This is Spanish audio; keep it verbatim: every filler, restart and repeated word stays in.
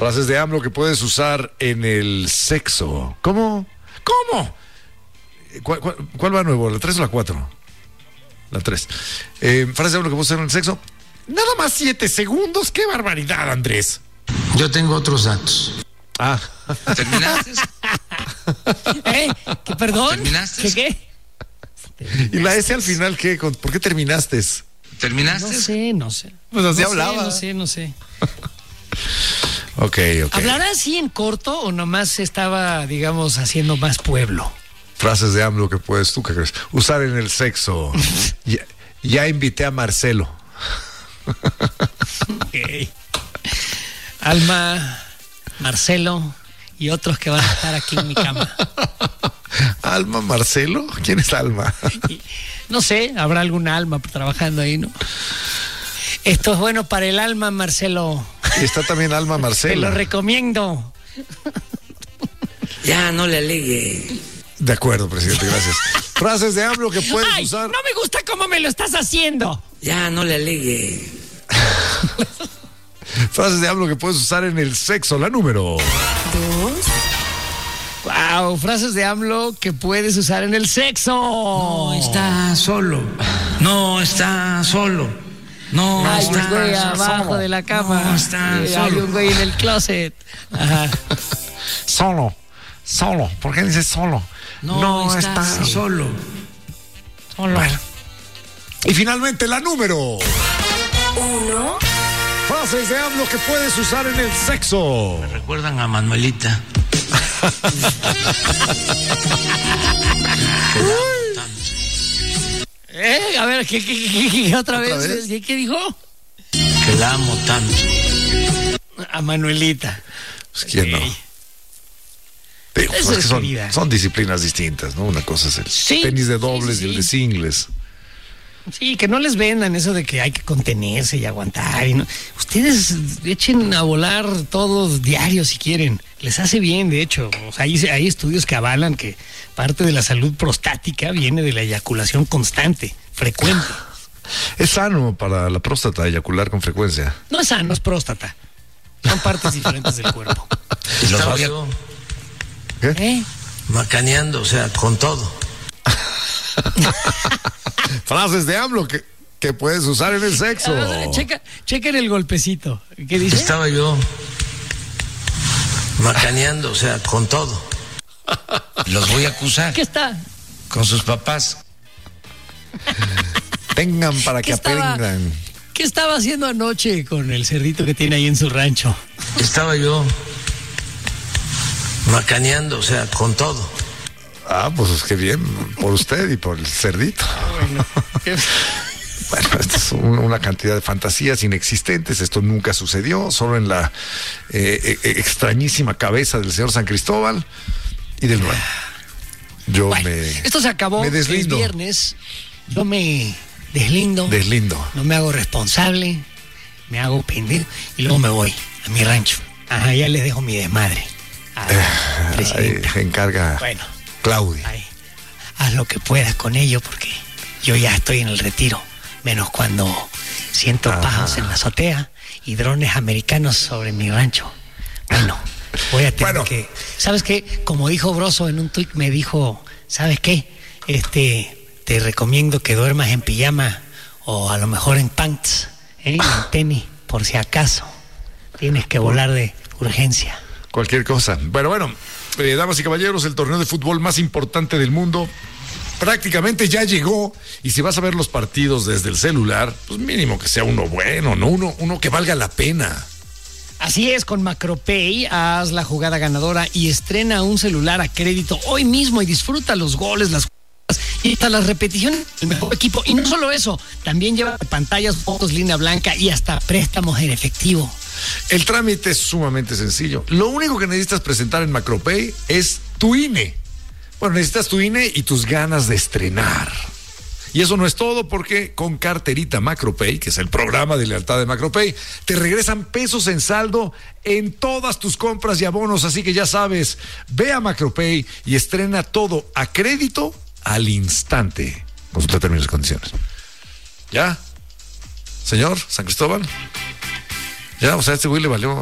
Frases de AMLO que puedes usar en el sexo. ¿Cómo? ¿Cómo? ¿Cuál, cuál, cuál va nuevo? ¿La tres o la cuatro? La tres. Eh, frases de AMLO que puedes usar en el sexo. Nada más siete segundos. ¡Qué barbaridad, Andrés! Yo tengo otros datos. Ah. ¿Terminaste? ¿Eh? ¿Qué, perdón? ¿Terminaste? ¿Qué qué? ¿Y la S al final qué? ¿Por qué terminaste? ¿Terminaste? No sé, no sé. Pues así no hablaba. Sé, no sé, no sé. Ok, ok. ¿Hablará así en corto o nomás estaba, digamos, haciendo más pueblo? Frases de AMLO que puedes, ¿tú qué crees? Usar en el sexo. ya, ya invité a Marcelo. Okay. Alma, Marcelo y otros que van a estar aquí en mi cama. ¿Alma Marcelo? ¿Quién es Alma? Y, no sé, habrá algún alma trabajando ahí, ¿no? Esto es bueno para el alma, Marcelo. Y está también Alma Te Marcela. lo recomiendo. Ya, no le alegue. De acuerdo, presidente, gracias. Frases de AMLO que puedes Ay, usar. no me gusta cómo me lo estás haciendo. Ya, no le alegue. Frases de AMLO que puedes usar en el sexo. La número. Wow, frases de AMLO que puedes usar en el sexo. No está solo. No está solo. No Hay está un güey solo. abajo de la cama. No está Eh, solo. Hay un güey en el closet. Ajá. Solo. Solo. ¿Por qué dices solo? No, está, está solo. Solo. Bueno. Y finalmente la número. Uno. Frases de AMLO que puedes usar en el sexo. ¿Recuerdan a Manuelita? ¿Eh? A ver, ¿qué, qué, qué, qué otra, ¿Otra vez? vez? ¿Qué, qué dijo? Que la amo tanto. A Manuelita. Pues, ¿quién Ok. no? Digo, Eso pues, es que son, querida. son disciplinas distintas, ¿no? Una cosa es el Sí, tenis de sí, dobles sí, y el sí. de singles. Sí, que no les vendan eso de que hay que contenerse y aguantar. Y no. Ustedes echen a volar todos diarios si quieren. Les hace bien, de hecho. O sea, hay, hay estudios que avalan que parte de la salud prostática viene de la eyaculación constante, frecuente. Es sano para la próstata eyacular con frecuencia. No es sano, es próstata. Son partes diferentes del cuerpo. Estaba yo ¿Eh? macaneando, o sea, con todo. Frases de AMLO que, que puedes usar en el A sexo. ver, checa, chequen el golpecito. ¿Qué dice? Estaba yo macaneando, o sea, con todo. Los voy a acusar ¿Qué está? con sus papás. Tengan para ¿Qué que estaba- aprendan. ¿Qué estaba haciendo anoche con el cerdito que tiene ahí en su rancho? Estaba yo macaneando, o sea, con todo. Ah, pues qué bien, por usted y por el cerdito. Bueno, esto es un- una cantidad de fantasías inexistentes. Esto nunca sucedió, solo en la eh, eh, extrañísima cabeza del señor San Cristóbal y del nuevo. Yo Bueno, me, esto se acabó. me Es deslindo. viernes. Yo me deslindo. Deslindo. No me hago responsable. Me hago pendejo. Y luego me voy a mi rancho. Ajá, ya les dejo mi desmadre. A la Ahí presidenta. se encarga Bueno, Claudia. ahí, haz lo que puedas con ello porque yo ya estoy en el retiro. Menos cuando siento Ajá. pájaros en la azotea y drones americanos sobre mi rancho. Bueno, voy a tener Bueno. que... ¿Sabes qué? Como dijo Broso en un tuit, me dijo, ¿sabes qué? Este, te recomiendo que duermas en pijama o a lo mejor en pants, ¿eh? Y en tenis, por si acaso tienes que volar de urgencia. Cualquier cosa. Bueno, bueno, eh, damas y caballeros, el torneo de fútbol más importante del mundo prácticamente ya llegó. Y si vas a ver los partidos desde el celular, pues mínimo que sea uno bueno, ¿no? Uno, uno que valga la pena. Así es, con Macropay haz la jugada ganadora y estrena un celular a crédito hoy mismo y disfruta los goles, las jugadas y hasta las repeticiones del mejor equipo. Y no solo eso, también lleva pantallas, fotos, línea blanca y hasta préstamos en efectivo. El trámite es sumamente sencillo. Lo único que necesitas presentar en Macropay es tu I N E. Bueno, necesitas tu I N E y tus ganas de estrenar. Y eso no es todo, porque con carterita Macropay, que es el programa de lealtad de Macropay, te regresan pesos en saldo en todas tus compras y abonos. Así que ya sabes, ve a Macropay y estrena todo a crédito al instante. Consulta términos y condiciones. ¿Ya? Señor San Cristóbal. Ya, o sea, a este güey le valió